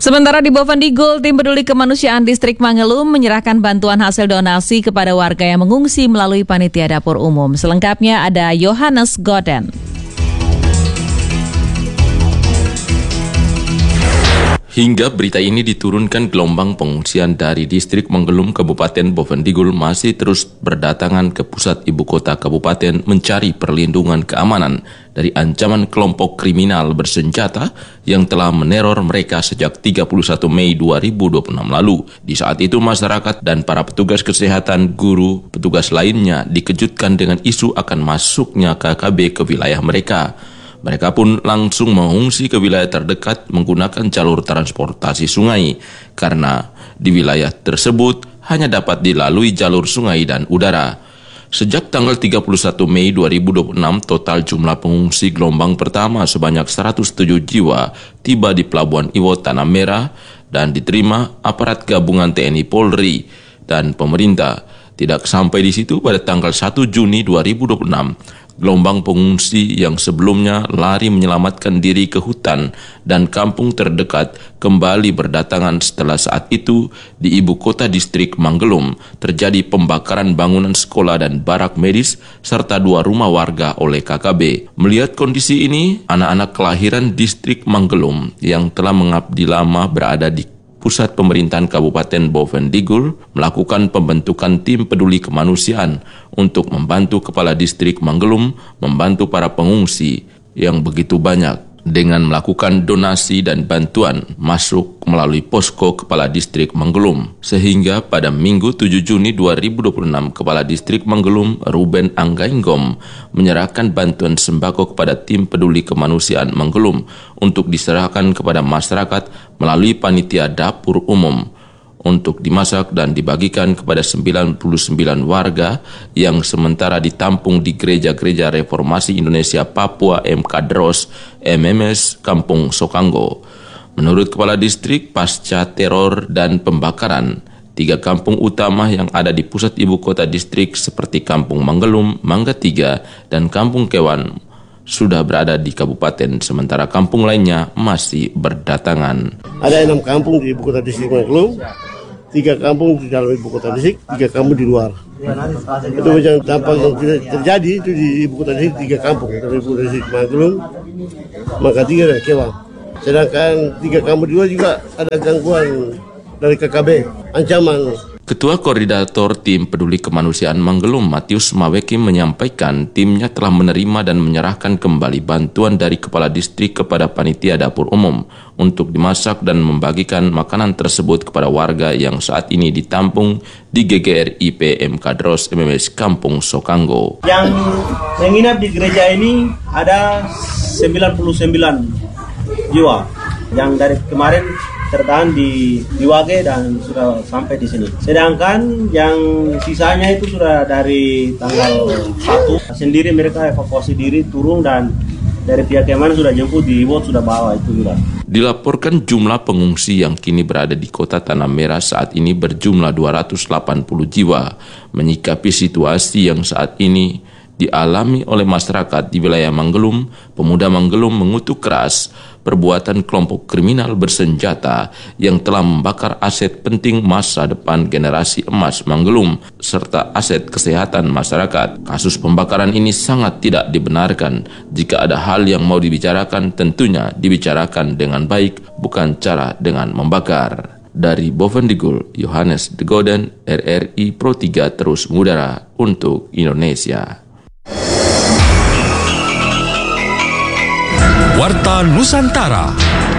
Sementara di Bovendigul, tim peduli kemanusiaan distrik Mangelum menyerahkan bantuan hasil donasi kepada warga yang mengungsi melalui panitia dapur umum. Selengkapnya ada Yohanes Goden. Hingga berita ini diturunkan, gelombang pengungsian dari distrik Mangelum, Kabupaten Bovendigul masih terus berdatangan ke pusat ibu kota kabupaten mencari perlindungan keamanan dari ancaman kelompok kriminal bersenjata yang telah meneror mereka sejak 31 Mei 2026 lalu. Di saat itu masyarakat dan para petugas kesehatan, guru, petugas lainnya dikejutkan dengan isu akan masuknya KKB ke wilayah mereka. Mereka pun langsung mengungsi ke wilayah terdekat menggunakan jalur transportasi sungai, karena di wilayah tersebut hanya dapat dilalui jalur sungai dan udara. Sejak tanggal 31 Mei 2026, total jumlah pengungsi gelombang pertama sebanyak 107 jiwa tiba di Pelabuhan Iwo Tanah Merah dan diterima aparat gabungan TNI Polri dan pemerintah. Tidak sampai di situ, pada tanggal 1 Juni 2026, gelombang pengungsi yang sebelumnya lari menyelamatkan diri ke hutan dan kampung terdekat kembali berdatangan setelah saat itu di ibu kota distrik Mangelum terjadi pembakaran bangunan sekolah dan barak medis serta 2 rumah warga oleh KKB. Melihat kondisi ini, anak-anak kelahiran distrik Mangelum yang telah mengabdi lama berada di pusat pemerintahan Kabupaten Bovendigul melakukan pembentukan tim peduli kemanusiaan untuk membantu Kepala Distrik Mangelum membantu para pengungsi yang begitu banyak dengan melakukan donasi dan bantuan masuk melalui posko Kepala Distrik Mangelum. Sehingga pada Minggu 7 Juni 2026, Kepala Distrik Mangelum Ruben Anggainggom menyerahkan bantuan sembako kepada tim peduli kemanusiaan Mangelum untuk diserahkan kepada masyarakat melalui panitia dapur umum untuk dimasak dan dibagikan kepada 99 warga yang sementara ditampung di Gereja-Gereja Reformasi Indonesia Papua MKDROS MMS Kampung Sokanggo. Menurut Kepala Distrik, pasca teror dan pembakaran, 3 kampung utama yang ada di pusat ibu kota distrik seperti Kampung Mangelum, Mangga 3, dan Kampung Kewan sudah berada di kabupaten, sementara kampung lainnya masih berdatangan. Ada 6 kampung di ibu kota distrik Mangelum, 3 kampung di dalam ibu kota distrik, 3 kampung di luar. Itu macam dampak yang terjadi itu di ibu kota distrik, 3 kampung dari ibu kota distrik Mangelum, Mangga 3 dan Kewan. Sedangkan 3 kampung di luar juga ada gangguan dari KKB, ancaman. Ketua Koordinator Tim Peduli Kemanusiaan Mangelum, Matius Maweki, menyampaikan timnya telah menerima dan menyerahkan kembali bantuan dari Kepala Distrik kepada Panitia Dapur Umum untuk dimasak dan membagikan makanan tersebut kepada warga yang saat ini ditampung di GGRIP MKDROS MMS Kampung Sokanggo. Yang menginap di gereja ini ada 99 jiwa yang dari kemarin tertahan di Wage dan sudah sampai di sini. Sedangkan yang sisanya itu sudah dari tanggal 1 sendiri mereka evakuasi diri turun dan dari pihak Keman sudah jemput di Iwot, sudah bawa itu sudah. Dilaporkan jumlah pengungsi yang kini berada di kota Tanah Merah saat ini berjumlah 280 jiwa. Menyikapi situasi yang saat ini dialami oleh masyarakat di wilayah Mangelum, pemuda Mangelum mengutuk keras perbuatan kelompok kriminal bersenjata yang telah membakar aset penting masa depan generasi emas Mangelum serta aset kesehatan masyarakat. Kasus pembakaran ini sangat tidak dibenarkan. Jika ada hal yang mau dibicarakan, tentunya dibicarakan dengan baik, bukan cara dengan membakar. Dari Bovendigul, Yohanes Goden, RRI Pro 3 terus mengudara untuk Indonesia. Warta Nusantara.